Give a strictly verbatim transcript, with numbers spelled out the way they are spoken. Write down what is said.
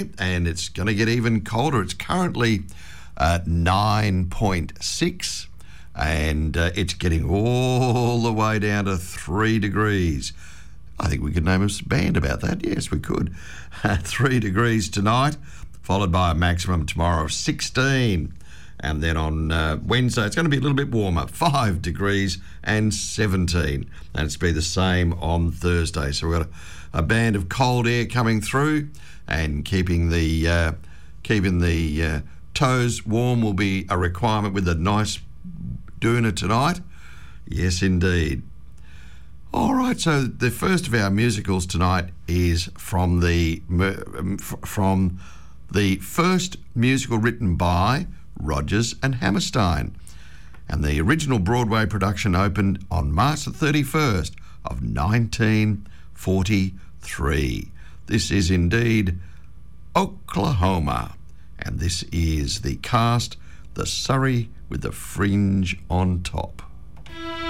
and it's going to get even colder. It's currently uh, nine point six, and uh, it's getting all the way down to three degrees. I think we could name a band about that. Yes, we could. Three degrees tonight, followed by a maximum tomorrow of sixteen. And then on uh, Wednesday, it's going to be a little bit warmer, five degrees and seventeen. And it's be the same on Thursday. So we've got a, a band of cold air coming through, and keeping the uh, keeping the uh, toes warm will be a requirement with a nice doona tonight. Yes, indeed. All right, so the first of our musicals tonight is from the from the first musical written by Rodgers and Hammerstein, and the original Broadway production opened on March the thirty-first of nineteen forty-three. This is indeed Oklahoma, and this is the cast, the Surrey with the Fringe on Top.